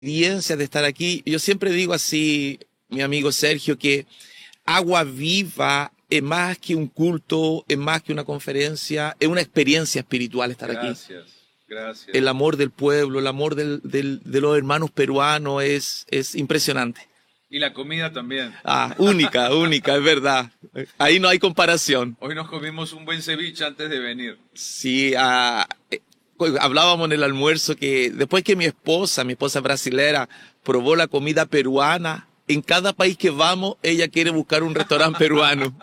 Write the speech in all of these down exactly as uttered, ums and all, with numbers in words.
experiencia de estar aquí. Yo siempre digo así, mi amigo Sergio, que Agua Viva es más que un culto, es más que una conferencia, es una experiencia espiritual estar gracias, aquí. Gracias, gracias. El amor del pueblo, el amor del, del, de los hermanos peruanos es, es impresionante. Y la comida también. Ah, única, única, es verdad. Ahí no hay comparación. Hoy nos comimos un buen ceviche antes de venir. Sí, ah, eh, hablábamos en el almuerzo que después que mi esposa, mi esposa brasilera, probó la comida peruana, en cada país que vamos, ella quiere buscar un restaurante peruano.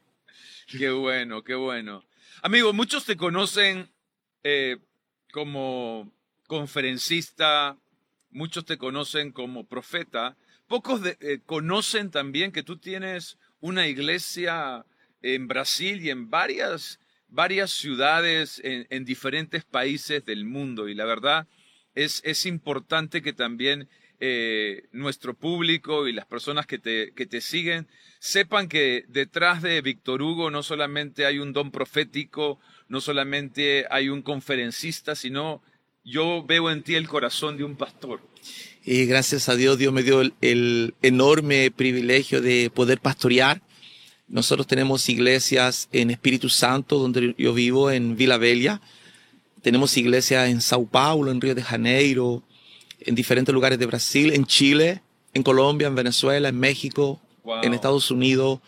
Qué bueno, qué bueno. Amigo, muchos te conocen eh, como conferencista, muchos te conocen como profeta. Pocos de, eh, conocen también que tú tienes una iglesia en Brasil y en varias, varias ciudades en, en diferentes países del mundo. Y la verdad es, es importante que también eh, nuestro público y las personas que te, que te siguen sepan que detrás de Víctor Hugo no solamente hay un don profético, no solamente hay un conferencista, sino yo veo en ti el corazón de un pastor. Y gracias a Dios, Dios me dio el, el enorme privilegio de poder pastorear. Nosotros tenemos iglesias en Espíritu Santo, donde yo vivo, en Vila Velha. Tenemos iglesias en Sao Paulo, en Río de Janeiro, en diferentes lugares de Brasil, en Chile, en Colombia, en Venezuela, en México, wow. En Estados Unidos,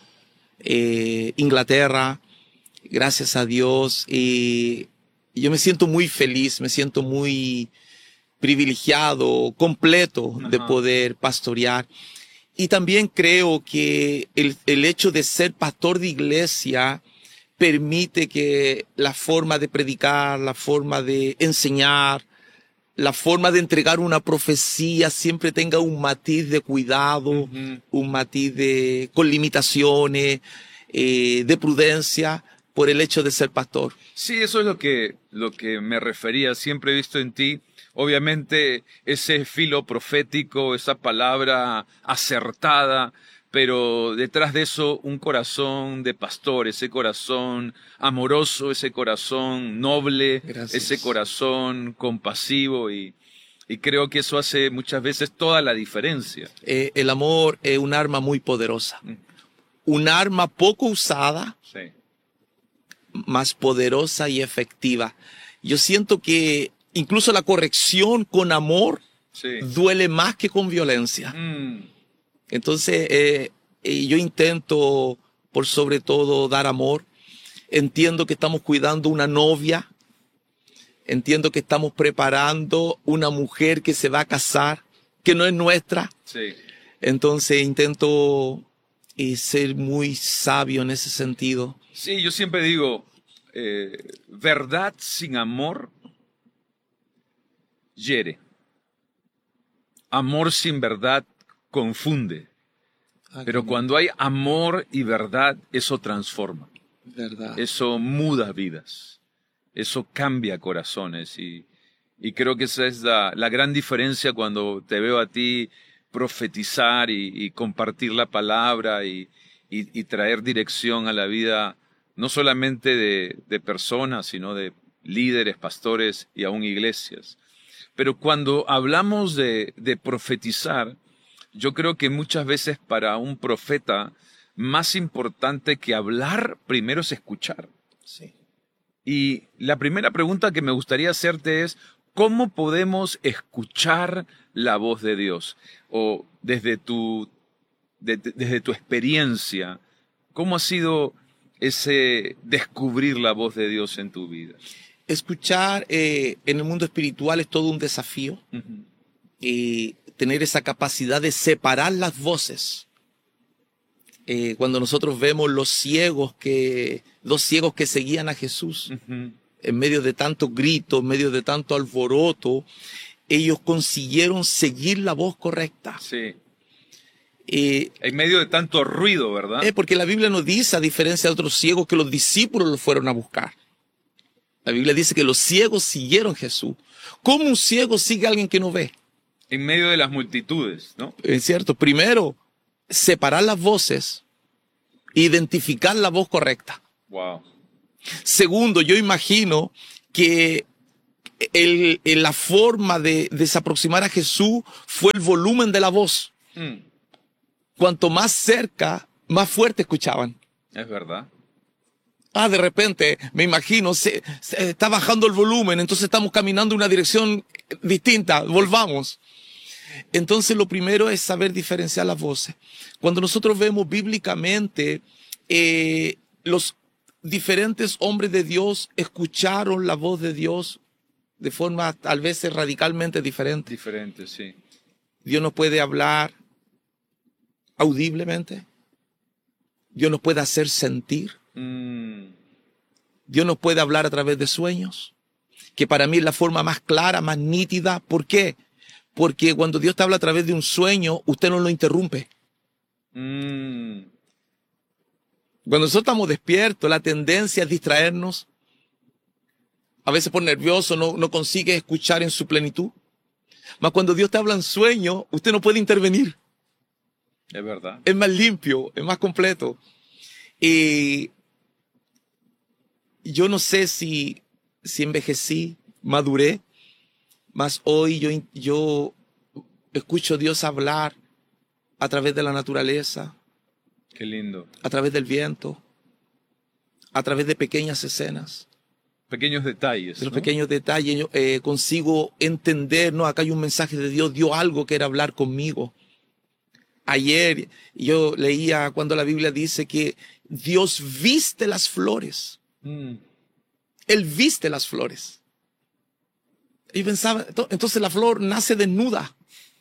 eh, Inglaterra. Gracias a Dios. Y yo me siento muy feliz, me siento muy privilegiado, completo de poder pastorear. Y también creo que el, el hecho de ser pastor de iglesia permite que la forma de predicar, la forma de enseñar, la forma de entregar una profecía siempre tenga un matiz de cuidado, uh-huh. un matiz de, con limitaciones, eh, de prudencia, por el hecho de ser pastor. Sí, eso es lo que, lo que me refería. Siempre he visto en ti, obviamente, ese filo profético, esa palabra acertada, pero detrás de eso un corazón de pastor, ese corazón amoroso, ese corazón noble, Gracias. Ese corazón compasivo y, y creo que eso hace muchas veces toda la diferencia. Eh, el amor es un arma muy poderosa, mm. un arma poco usada, sí. más poderosa y efectiva. Yo siento que incluso la corrección con amor sí. duele más que con violencia. Mm. Entonces, eh, eh, yo intento, por sobre todo, dar amor. Entiendo que estamos cuidando una novia. Entiendo que estamos preparando una mujer que se va a casar, que no es nuestra. Sí. Entonces, intento eh, ser muy sabio en ese sentido. Sí, yo siempre digo, eh, verdad sin amor hiere. Amor sin verdad confunde. Ah, pero cuando hay amor y verdad, eso transforma. Verdad. Eso muda vidas. Eso cambia corazones. Y, y creo que esa es la, la gran diferencia cuando te veo a ti profetizar y, y compartir la palabra y, y, y traer dirección a la vida, no solamente de, de personas, sino de líderes, pastores y aún iglesias. Pero cuando hablamos de, de profetizar, yo creo que muchas veces para un profeta, más importante que hablar, primero es escuchar. Sí. Y la primera pregunta que me gustaría hacerte es, ¿cómo podemos escuchar la voz de Dios? O desde tu, de, desde tu experiencia, ¿cómo ha sido ese descubrir la voz de Dios en tu vida? Escuchar eh, en el mundo espiritual es todo un desafío. Uh-huh. Y tener esa capacidad de separar las voces. Eh, cuando nosotros vemos los ciegos que, dos ciegos que seguían a Jesús, uh-huh. en medio de tanto grito, en medio de tanto alboroto, ellos consiguieron seguir la voz correcta. Sí. Eh, en medio de tanto ruido, ¿verdad? Eh, porque la Biblia nos dice, a diferencia de otros ciegos, que los discípulos los fueron a buscar. La Biblia dice que los ciegos siguieron a Jesús. ¿Cómo un ciego sigue a alguien que no ve? En medio de las multitudes, ¿no? Es cierto. Primero, separar las voces, identificar la voz correcta. Wow. Segundo, yo imagino que el, el- la forma de, de se aproximar a Jesús fue el volumen de la voz. Mm, Cuanto más cerca, más fuerte escuchaban. es verdad. Ah, de repente, me imagino, se, se está bajando el volumen, entonces estamos caminando en una dirección distinta, volvamos. Entonces lo primero es saber diferenciar las voces. Cuando nosotros vemos bíblicamente, eh, los diferentes hombres de Dios escucharon la voz de Dios de forma tal vez radicalmente diferente. Diferente, sí. Dios nos puede hablar audiblemente. Dios nos puede hacer sentir. Mm, Dios nos puede hablar a través de sueños, que para mí es la forma más clara, más nítida. ¿Por qué? Porque cuando Dios te habla a través de un sueño, usted no lo interrumpe. mm, Cuando nosotros estamos despiertos, la tendencia es distraernos. A veces por nervioso no, no consigue escuchar en su plenitud. Mas cuando Dios te habla en sueño, usted no puede intervenir. es verdad. Es más limpio, es más completo. Y yo no sé si, si envejecí, maduré, mas hoy yo, yo escucho a Dios hablar a través de la naturaleza, Qué lindo. a través del viento, a través de pequeñas escenas, Pequeños detalles. de los ¿no? pequeños detalles. Yo, eh, consigo entender, no, acá hay un mensaje de Dios, dio algo que era hablar conmigo. Ayer yo leía cuando la Biblia dice que Dios viste las flores. Mm, Él viste las flores. Y pensaba, ento- entonces la flor nace desnuda.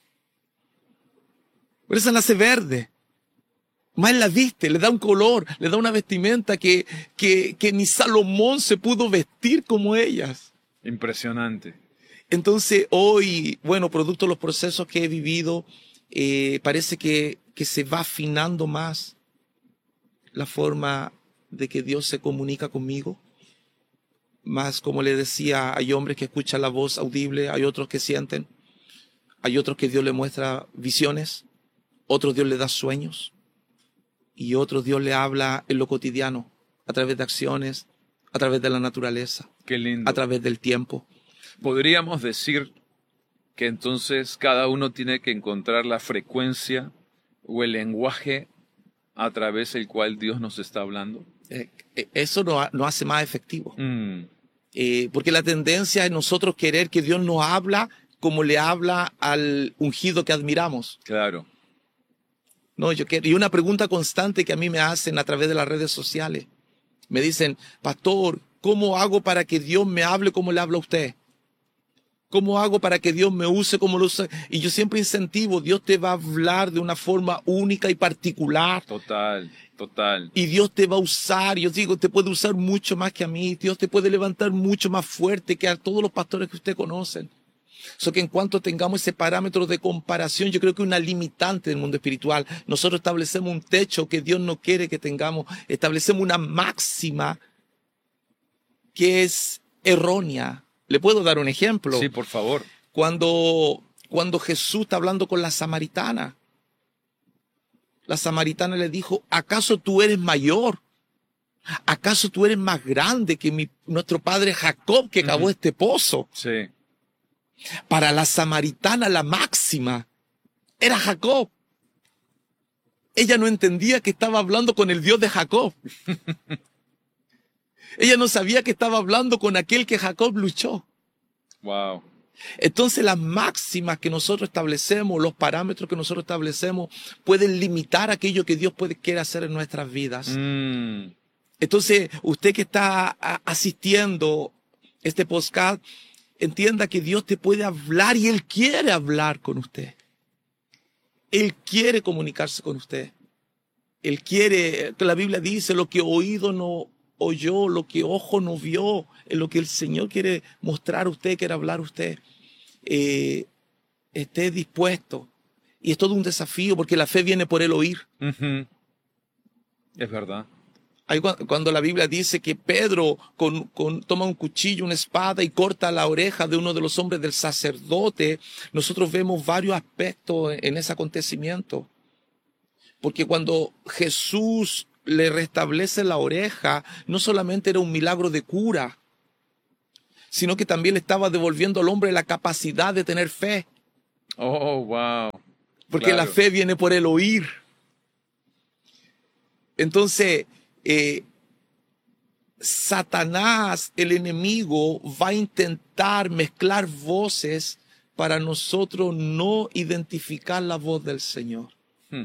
Por eso nace verde. Más la viste, le da un color, le da una vestimenta que, que, que ni Salomón se pudo vestir como ellas. impresionante. Entonces hoy, bueno, producto de los procesos que he vivido, eh, parece que, que se va afinando más la forma de que Dios se comunica conmigo. Más, como le decía, hay hombres que escuchan la voz audible, hay otros que sienten, hay otros que Dios le muestra visiones, otros Dios le da sueños y otros Dios le habla en lo cotidiano, a través de acciones, a través de la naturaleza, Qué lindo. a través del tiempo. Podríamos decir que entonces cada uno tiene que encontrar la frecuencia o el lenguaje a través del cual Dios nos está hablando. Eh, eh, eso nos no hace más efectivo. Mm, Eh, porque la tendencia es nosotros querer que Dios nos habla como le habla al ungido que admiramos. claro. No, yo quiero, y una pregunta constante que a mí me hacen a través de las redes sociales. Me dicen, pastor, ¿cómo hago para que Dios me hable como le habla a usted? ¿Cómo hago para que Dios me use como lo usa? Y yo siempre incentivo, Dios te va a hablar de una forma única y particular. Total, total. Y Dios te va a usar, yo digo, te puede usar mucho más que a mí. Dios te puede levantar mucho más fuerte que a todos los pastores que usted conocen. So que en cuanto tengamos ese parámetro de comparación, yo creo que una limitante del mundo espiritual. Nosotros establecemos un techo que Dios no quiere que tengamos. Establecemos una máxima que es errónea. ¿Le puedo dar un ejemplo? Sí, por favor. Cuando, cuando Jesús está hablando con la samaritana, la samaritana le dijo, ¿acaso tú eres mayor? ¿Acaso tú eres más grande que mi, nuestro padre Jacob que cavó Ujú. este pozo? Sí, Para la samaritana la máxima era Jacob. Ella no entendía que estaba hablando con el Dios de Jacob. Ella no sabía que estaba hablando con aquel que Jacob luchó. wow. Entonces las máximas que nosotros establecemos, los parámetros que nosotros establecemos, pueden limitar aquello que Dios puede, quiere hacer en nuestras vidas. Mm, Entonces, usted que está a- asistiendo este podcast, entienda que Dios te puede hablar y Él quiere hablar con usted. Él quiere comunicarse con usted. Él quiere, que la Biblia dice, lo que oído no oyó, lo que ojo no vio, es lo que el Señor quiere mostrar a usted, quiere hablar a usted. Eh, esté dispuesto. Y es todo un desafío porque la fe viene por el oír. ujú. Es verdad. Ahí cua- cuando la Biblia dice que Pedro con, con- toma un cuchillo, una espada y corta la oreja de uno de los hombres del sacerdote, nosotros vemos varios aspectos en, en ese acontecimiento. Porque cuando Jesús le restablece la oreja, no solamente era un milagro de cura, sino que también le estaba devolviendo al hombre la capacidad de tener fe. Oh, wow. Porque Claro. la fe viene por el oír. Entonces, eh, Satanás, el enemigo, va a intentar mezclar voces para nosotros no identificar la voz del Señor. Hmm.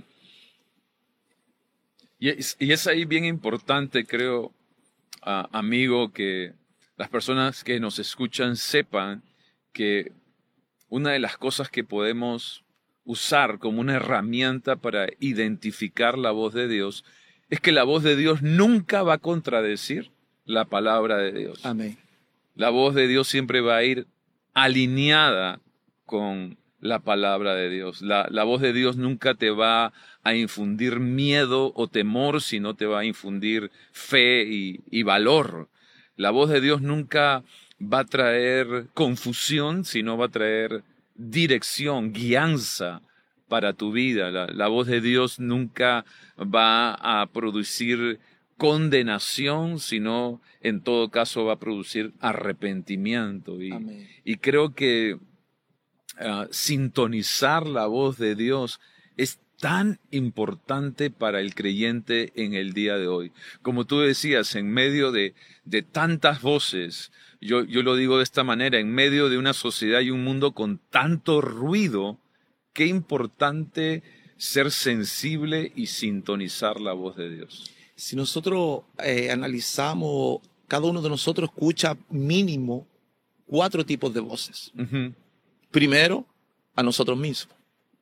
Y es, y es ahí bien importante, creo, ah, amigo, que las personas que nos escuchan sepan que una de las cosas que podemos usar como una herramienta para identificar la voz de Dios es que la voz de Dios nunca va a contradecir la palabra de Dios. Amén. La voz de Dios siempre va a ir alineada con la palabra de Dios. La, la voz de Dios nunca te va a infundir miedo o temor, sino te va a infundir fe y, y valor. La voz de Dios nunca va a traer confusión, sino va a traer dirección, guianza para tu vida. La, la voz de Dios nunca va a producir condenación, sino en todo caso va a producir arrepentimiento. Y, Amén. y creo que uh, sintonizar la voz de Dios es tan importante para el creyente en el día de hoy. Como tú decías, en medio de, de tantas voces, yo, yo lo digo de esta manera, en medio de una sociedad y un mundo con tanto ruido, qué importante ser sensible y sintonizar la voz de Dios. Si nosotros eh, analizamos, cada uno de nosotros escucha mínimo cuatro tipos de voces. Uh-huh. Primero, a nosotros mismos.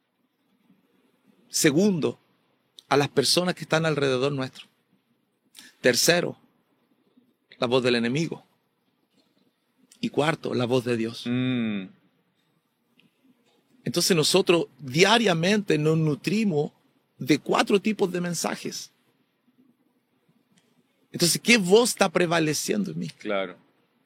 Segundo, a las personas que están alrededor nuestro. Tercero, la voz del enemigo. Y cuarto, la voz de Dios. Mm. Entonces nosotros diariamente nos nutrimos de cuatro tipos de mensajes. Entonces, ¿qué voz está prevaleciendo en mí? Claro.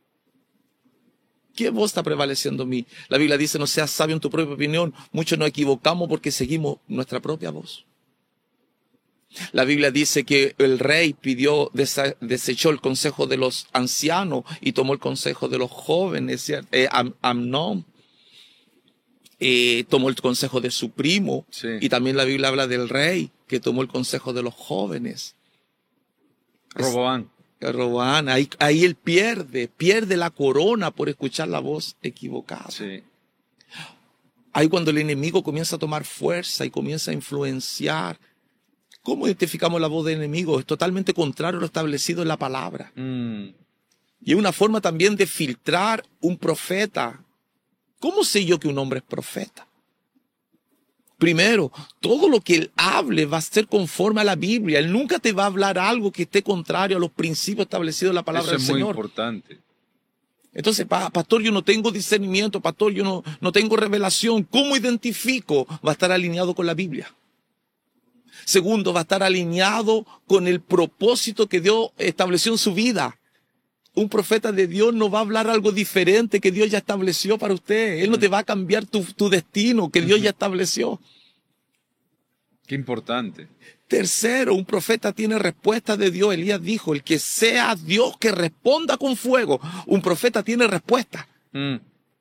¿Qué voz está prevaleciendo en mí? La Biblia dice, no seas sabio en tu propia opinión. Muchos nos equivocamos porque seguimos nuestra propia voz. La Biblia dice que el rey pidió, desa, desechó el consejo de los ancianos y tomó el consejo de los jóvenes, ¿cierto? Eh, Am, Amnón eh, tomó el consejo de su primo. Sí. Y también la Biblia habla del rey que tomó el consejo de los jóvenes. Roboán. Roboán, ahí, ahí él pierde, pierde la corona por escuchar la voz equivocada. Sí. Ahí cuando el enemigo comienza a tomar fuerza y comienza a influenciar. ¿Cómo identificamos la voz del enemigo? Es totalmente contrario a lo establecido en la palabra. Mm. Y es una forma también de filtrar un profeta. ¿Cómo sé yo que un hombre es profeta? Primero, todo lo que él hable va a ser conforme a la Biblia. Él nunca te va a hablar algo que esté contrario a los principios establecidos en la palabra Eso del es muy Señor. importante. Entonces, pa, pastor, yo no tengo discernimiento, pastor, yo no, no tengo revelación. ¿Cómo identifico? Va a estar alineado con la Biblia. Segundo, va a estar alineado con el propósito que Dios estableció en su vida. Un profeta de Dios no va a hablar algo diferente que Dios ya estableció para usted. Él no te va a cambiar tu, tu destino que Dios ya estableció. Qué importante. Tercero, un profeta tiene respuesta de Dios. Elías dijo, el que sea Dios que responda con fuego. Un profeta tiene respuesta. Mm.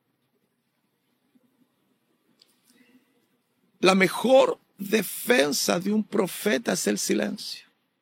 La mejor defensa de un profeta es el silencio.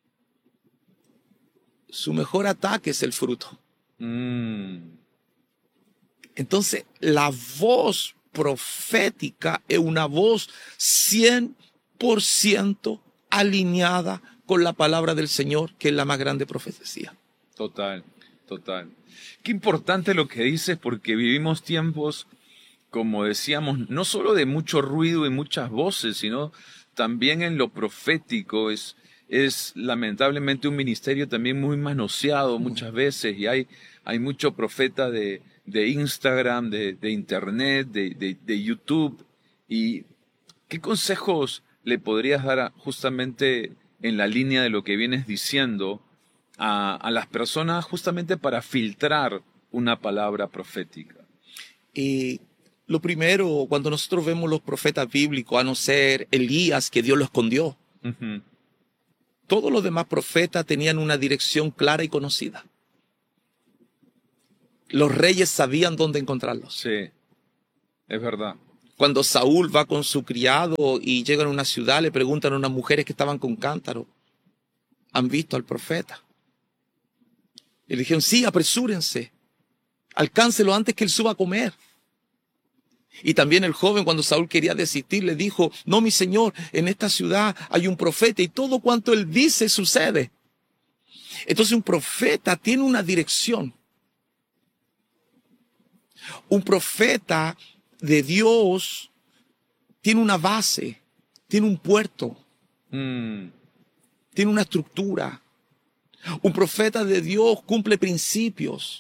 Su mejor ataque es el fruto. Mm. Entonces, la voz profética es una voz cien por ciento alineada con la palabra del Señor, que es la más grande profecía. Total, total. Qué importante lo que dices, porque vivimos tiempos, como decíamos, no solo de mucho ruido y muchas voces, sino también en lo profético. Es, es lamentablemente un ministerio también muy manoseado muchas veces, y hay, hay mucho profeta de, de Instagram, de, de Internet, de, de, de YouTube. ¿Y qué consejos le podrías dar a, justamente en la línea de lo que vienes diciendo a, a las personas justamente para filtrar una palabra profética? Y lo primero, cuando nosotros vemos los profetas bíblicos, a no ser Elías, que Dios lo escondió, Uh-huh. todos los demás profetas tenían una dirección clara y conocida. los reyes sabían dónde encontrarlos. Sí, es verdad. Cuando Saúl va con su criado y llegan a una ciudad, le preguntan a unas mujeres que estaban con cántaro, ¿han visto al profeta? Y le dijeron, sí, apresúrense, alcáncelo antes que él suba a comer. Y también el joven, cuando Saúl quería desistir, le dijo, no, mi señor, en esta ciudad hay un profeta y todo cuanto él dice sucede. Entonces un profeta tiene una dirección. Un profeta de Dios tiene una base, tiene un puerto, Mm. tiene una estructura. Un profeta de Dios cumple principios.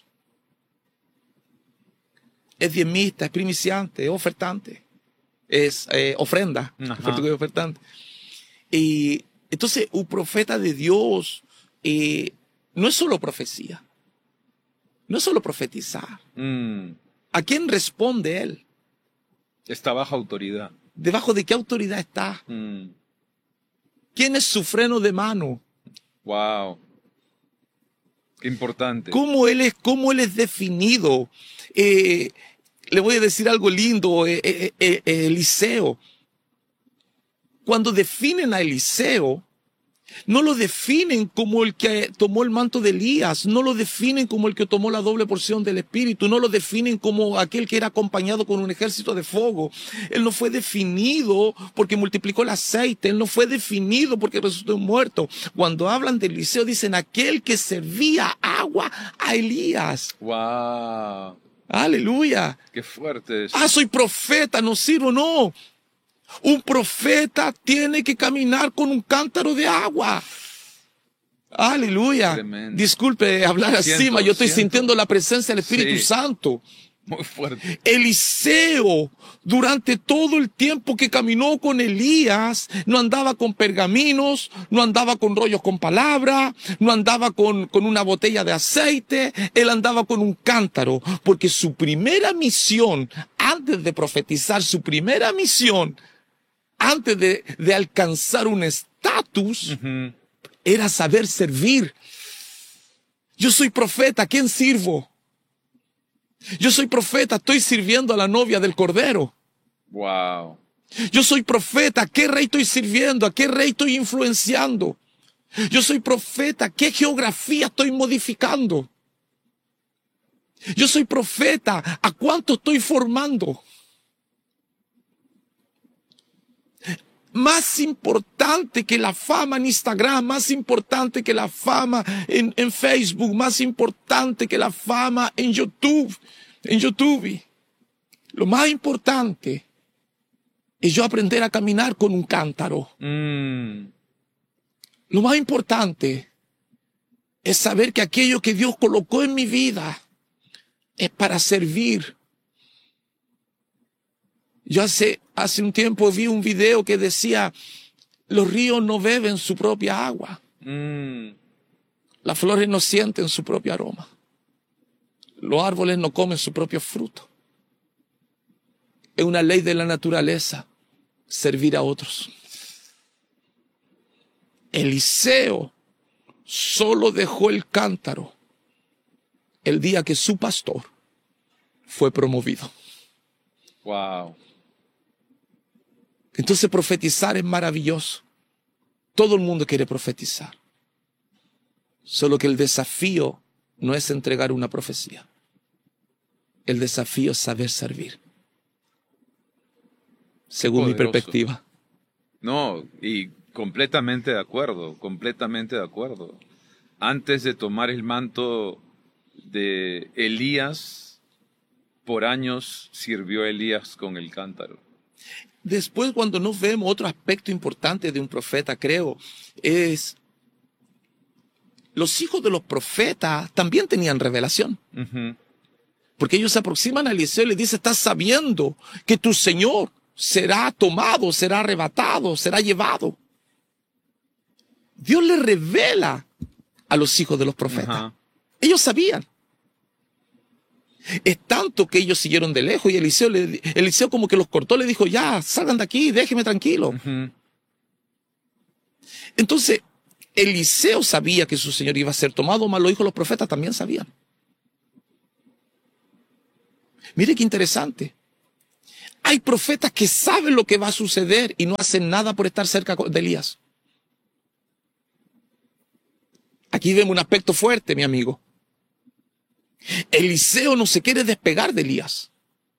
Es diezmista, es primiciante, es ofertante, es eh, ofrenda, Ajá. ofertante. Y entonces un profeta de Dios eh, no es solo profecía, no es solo profetizar. Mm. ¿A quién responde él? Está bajo autoridad. ¿Debajo de qué autoridad está? Mm. ¿Quién es su freno de mano? Wow. Qué importante. ¿Cómo él es, cómo él es definido? Eh, le voy a decir algo lindo, eh, eh, eh, eh, Eliseo. Cuando definen a Eliseo, no lo definen como el que tomó el manto de Elías, no lo definen como el que tomó la doble porción del Espíritu, no lo definen como aquel que era acompañado con un ejército de fuego. Él no fue definido porque multiplicó el aceite, él no fue definido porque resucitó muerto. Cuando hablan de Eliseo dicen aquel que servía agua a Elías. Wow. Aleluya. Qué fuerte eso. Ah, soy profeta, no sirvo, no. Un profeta tiene que caminar con un cántaro de agua. Aleluya. Tremendo. Disculpe hablar así, Siento, ma, yo estoy siento. sintiendo la presencia del Espíritu Sí. Santo. Muy fuerte. Eliseo, durante todo el tiempo que caminó con Elías, no andaba con pergaminos, no andaba con rollos con palabra, no andaba con, con una botella de aceite, él andaba con un cántaro, porque su primera misión, antes de profetizar, su primera misión, antes de, de alcanzar un estatus, Ujú. era saber servir. Yo soy profeta, ¿a quién sirvo? Yo soy profeta, estoy sirviendo a la novia del Cordero. Wow. Yo soy profeta, ¿a qué rey estoy sirviendo? ¿A qué rey estoy influenciando? Yo soy profeta, ¿qué geografía estoy modificando? Yo soy profeta, ¿a cuánto estoy formando? Más importante que la fama en Instagram, más importante que la fama en, en Facebook, más importante que la fama en YouTube, en YouTube. Lo más importante es yo aprender a caminar con un cántaro. Mm. Lo más importante es saber que aquello que Dios colocó en mi vida es para servir. Yo hace, hace un tiempo vi un video que decía, los ríos no beben su propia agua. Mm. Las flores no sienten su propio aroma. Los árboles no comen su propio fruto. Es una ley de la naturaleza servir a otros. Eliseo solo dejó el cántaro el día que su pastor fue promovido. Wow. Entonces profetizar es maravilloso. Todo el mundo quiere profetizar. Solo que el desafío no es entregar una profecía. El desafío es saber servir. Según mi Poderoso. perspectiva. No, y completamente de acuerdo, completamente de acuerdo. Antes de tomar el manto de Elías, por años sirvió Elías con el cántaro. Después, cuando nos vemos, otro aspecto importante de un profeta, creo, es los hijos de los profetas también tenían revelación. Ujú. Porque ellos se aproximan a Eliseo y le dicen, estás sabiendo que tu Señor será tomado, será arrebatado, será llevado. Dios le revela a los hijos de los profetas. Ajá. Ellos sabían. Es tanto que ellos siguieron de lejos y Eliseo, le, Eliseo como que los cortó, le dijo, ya, salgan de aquí, déjenme tranquilo. Ujú. Entonces, Eliseo sabía que su Señor iba a ser tomado, mas los hijos de los profetas también sabían. Mire qué interesante. Hay profetas que saben lo que va a suceder y no hacen nada por estar cerca de Elías. Aquí vemos un aspecto fuerte, mi amigo. Eliseo no se quiere despegar de Elías.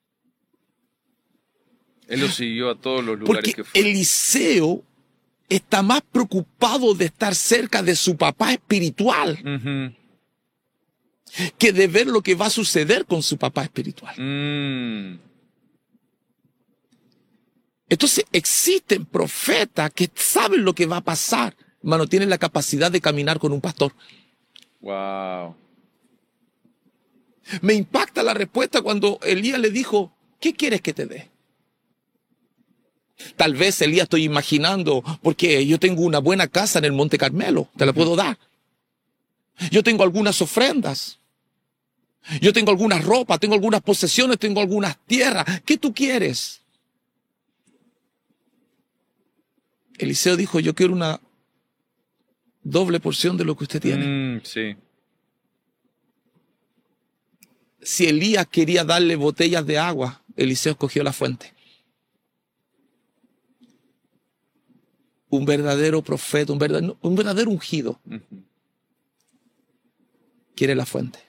Él lo siguió a todos los lugares Porque que fue. Eliseo está más preocupado de estar cerca de su papá espiritual Uh-huh. que de ver lo que va a suceder con su papá espiritual. Mm. Entonces existen profetas que saben lo que va a pasar, pero no tienen la capacidad de caminar con un pastor. Wow. Me impacta la respuesta cuando Elías le dijo, ¿qué quieres que te dé? Tal vez Elías estoy imaginando, porque yo tengo una buena casa en el Monte Carmelo, te la puedo dar. Yo tengo algunas ofrendas. Yo tengo algunas ropas, tengo algunas posesiones, tengo algunas tierras. ¿Qué tú quieres? Eliseo dijo, yo quiero una doble porción de lo que usted tiene. Mm, sí. Si Elías quería darle botellas de agua, Eliseo escogió la fuente. Un verdadero profeta, un verdadero, un verdadero ungido, Uh-huh. quiere la fuente.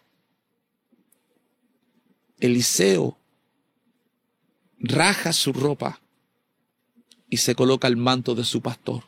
Eliseo raja su ropa y se coloca el manto de su pastor.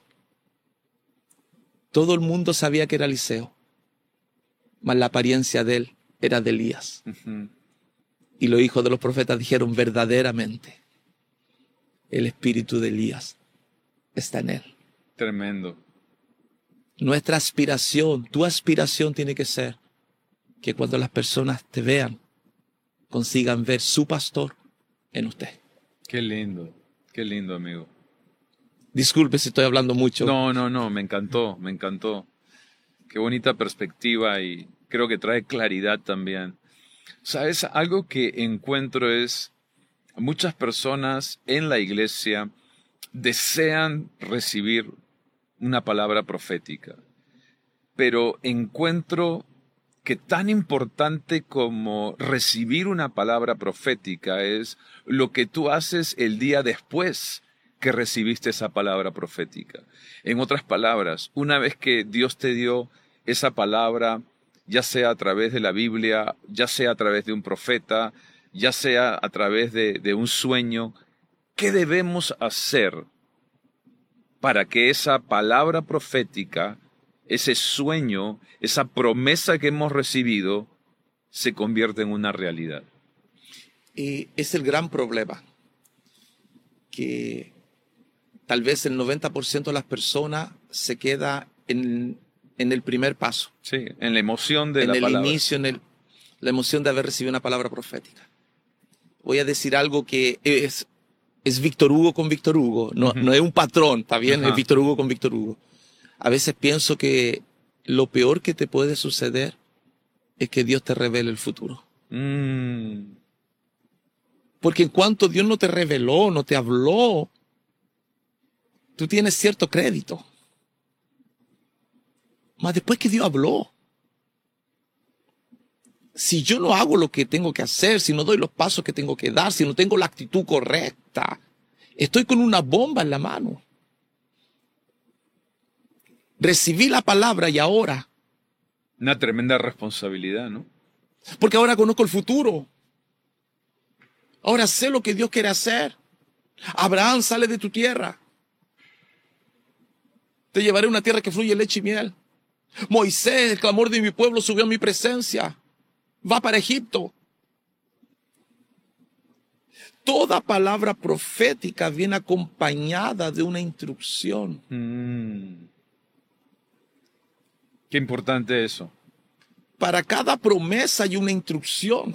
Todo el mundo sabía que era Eliseo, mas la apariencia de él era de Elías. Uh-huh. Y los hijos de los profetas dijeron, verdaderamente, el espíritu de Elías está en él. Tremendo. Nuestra aspiración, tu aspiración tiene que ser que cuando las personas te vean, consigan ver su pastor en usted. Qué lindo. Qué lindo, amigo. Disculpe si estoy hablando mucho. No, no, no, me encantó, me encantó. Qué bonita perspectiva y creo que trae claridad también. ¿Sabes? Algo que encuentro es muchas personas en la iglesia desean recibir una palabra profética, pero encuentro que tan importante como recibir una palabra profética es lo que tú haces el día después que recibiste esa palabra profética. En otras palabras, una vez que Dios te dio esa palabra, ya sea a través de la Biblia, ya sea a través de un profeta, ya sea a través de, de un sueño, ¿qué debemos hacer para que esa palabra profética, ese sueño, esa promesa que hemos recibido, se convierta en una realidad? Y es el gran problema, que tal vez el noventa por ciento de las personas se queda en, en el primer paso. Sí, en la emoción de en la el palabra. inicio, en el, la emoción de haber recibido una palabra profética. Voy a decir algo que es, es Víctor Hugo con Víctor Hugo, no, Uh-huh. no es un patrón, ¿está bien? Ajá. Es Víctor Hugo con Víctor Hugo. A veces pienso que lo peor que te puede suceder es que Dios te revele el futuro. Mm. Porque en cuanto Dios no te reveló, no te habló, tú tienes cierto crédito. Mas después que Dios habló, si yo no hago lo que tengo que hacer, si no doy los pasos que tengo que dar, si no tengo la actitud correcta, estoy con una bomba en la mano. Recibí la palabra y ahora, Una tremenda responsabilidad, ¿no? porque ahora conozco el futuro. Ahora sé lo que Dios quiere hacer. Abraham, sale de tu tierra. Te llevaré a una tierra que fluye leche y miel. Moisés, el clamor de mi pueblo, subió a mi presencia. Va para Egipto. Toda palabra profética viene acompañada de una instrucción. Mm. Qué importante eso. Para cada promesa hay una instrucción.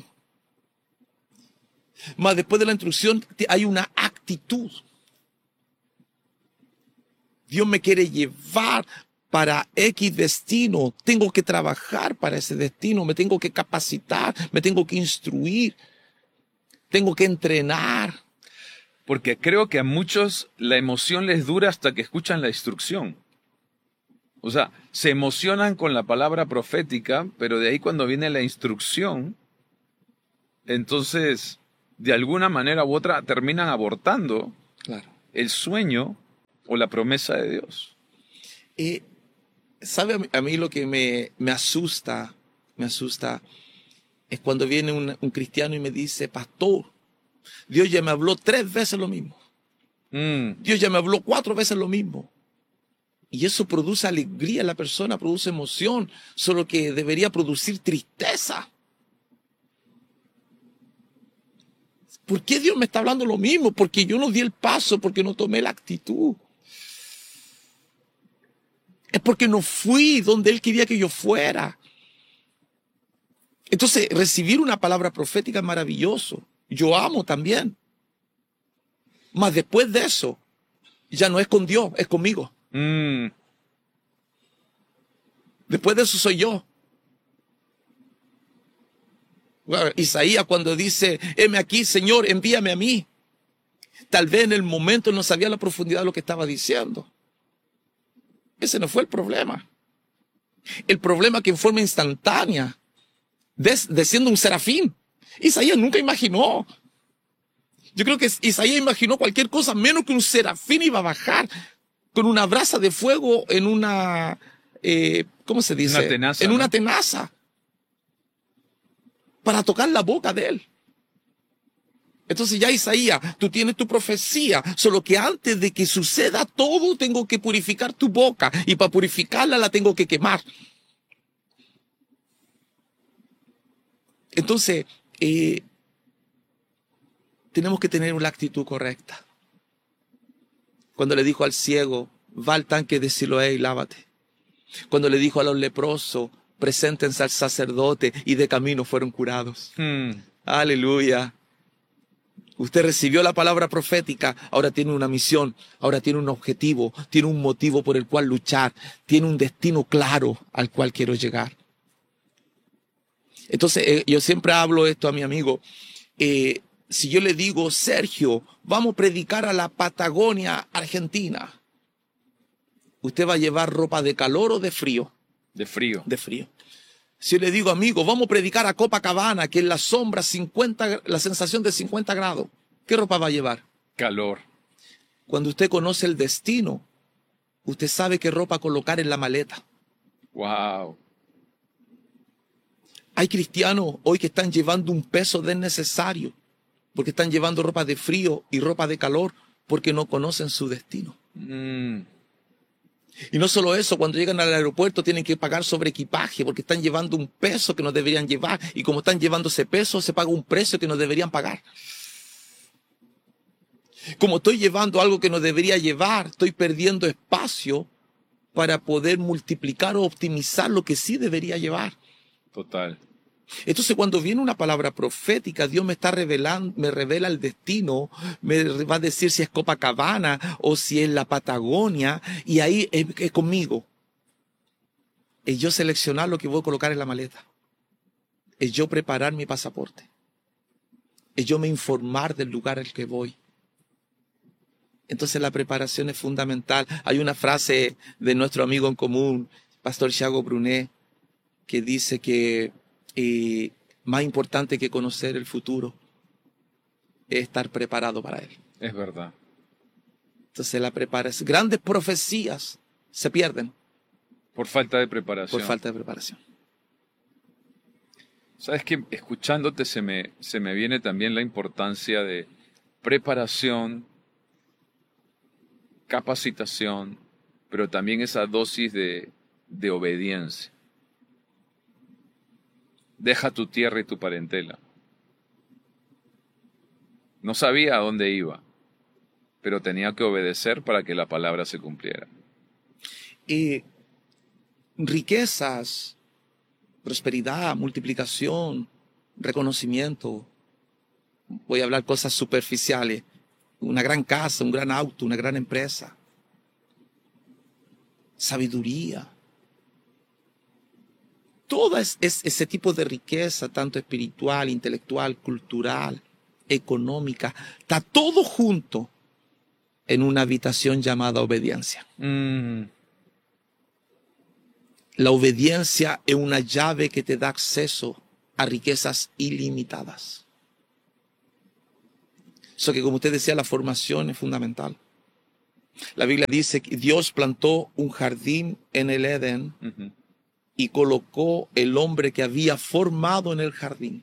Mas después de la instrucción hay una actitud. Dios me quiere llevar para X destino. Tengo que trabajar para ese destino. Me tengo que capacitar. Me tengo que instruir. Tengo que entrenar. Porque creo que a muchos la emoción les dura hasta que escuchan la instrucción. O sea, se emocionan con la palabra profética, pero de ahí cuando viene la instrucción, entonces de alguna manera u otra terminan abortando Claro. el sueño o la promesa de Dios. Eh, ¿Sabe a mí, a mí lo que me, me asusta? Me asusta es cuando viene un, un cristiano y me dice, pastor, Dios ya me habló tres veces lo mismo. Mm, Dios ya me habló cuatro veces lo mismo. Y eso produce alegría en la persona, produce emoción, solo que debería producir tristeza. ¿Por qué Dios me está hablando lo mismo? Porque yo no di el paso, porque no tomé la actitud. Es porque no fui donde Él quería que yo fuera. Entonces, recibir una palabra profética es maravilloso. Yo amo también. Mas después de eso, ya no es con Dios, es conmigo. mm, Después de eso soy yo. Bueno, Isaías cuando dice, heme aquí, Señor, envíame a mí. Tal vez en el momento no sabía la profundidad de lo que estaba diciendo. Ese no fue el problema. El problema que en forma instantánea, des, desciende un serafín. Isaías nunca imaginó. Yo creo que Isaías imaginó cualquier cosa menos que un serafín iba a bajar con una brasa de fuego en una, eh, ¿cómo se dice? Una tenaza, en ¿no? una tenaza. Para tocar la boca de él. Entonces ya Isaías, tú tienes tu profecía, solo que antes de que suceda todo, tengo que purificar tu boca, y para purificarla la tengo que quemar. Entonces, eh, tenemos que tener una actitud correcta. Cuando le dijo al ciego, va al tanque de Siloé y lávate. Cuando le dijo a los leprosos, preséntense al sacerdote, y de camino fueron curados. mm. Aleluya. Usted recibió la palabra profética, ahora tiene una misión, ahora tiene un objetivo, tiene un motivo por el cual luchar, tiene un destino claro al cual quiero llegar. Entonces, eh, yo siempre hablo esto a mi amigo. Eh, si yo le digo, Sergio, vamos a predicar a la Patagonia, Argentina, ¿usted va a llevar ropa de calor o de frío? De frío. De frío. Si yo le digo, amigo, vamos a predicar a Copacabana, que en la sombra cincuenta, la sensación de cincuenta grados, ¿qué ropa va a llevar? Calor. Cuando usted conoce el destino, usted sabe qué ropa colocar en la maleta. Wow. Hay cristianos hoy que están llevando un peso desnecesario, porque están llevando ropa de frío y ropa de calor, porque no conocen su destino. Mm, Y no solo eso, cuando llegan al aeropuerto tienen que pagar sobre equipaje, porque están llevando un peso que no deberían llevar, y como están llevando ese peso, se paga un precio que no deberían pagar. Como estoy llevando algo que no debería llevar, estoy perdiendo espacio para poder multiplicar o optimizar lo que sí debería llevar. total. Entonces, cuando viene una palabra profética, Dios me está revelando, me revela el destino, me va a decir si es Copacabana o si es la Patagonia, y ahí es, es conmigo. Es yo seleccionar lo que voy a colocar en la maleta. Es yo preparar mi pasaporte. Es yo me informar del lugar al que voy. Entonces, la preparación es fundamental. Hay una frase de nuestro amigo en común, Pastor Thiago Brunet, que dice que eh, más importante que conocer el futuro es estar preparado para él. Es verdad. Entonces la preparación, grandes profecías se pierden Por falta de preparación. por falta de preparación. Sabes que escuchándote se me, se me viene también la importancia de preparación, capacitación, pero también esa dosis de, de obediencia. Deja tu tierra y tu parentela. No sabía a dónde iba, pero tenía que obedecer para que la palabra se cumpliera. Y riquezas, prosperidad, multiplicación, reconocimiento. Voy a hablar cosas superficiales. Una gran casa, un gran auto, una gran empresa. Sabiduría. Todo es, es ese tipo de riqueza, tanto espiritual, intelectual, cultural, económica. Está todo junto en una habitación llamada obediencia. Mm, La obediencia es una llave que te da acceso a riquezas ilimitadas. Eso que, como usted decía, la formación es fundamental. La Biblia dice que Dios plantó un jardín en el Edén Ujú. y colocó el hombre que había formado en el jardín.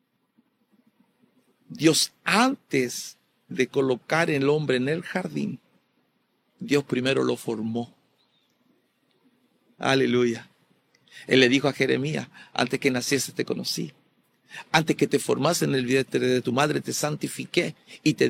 Dios, antes de colocar el hombre en el jardín, Dios primero lo formó. Aleluya. Él le dijo a Jeremías, antes que naciese te conocí. Antes que te formase en el vientre de tu madre te santifiqué y te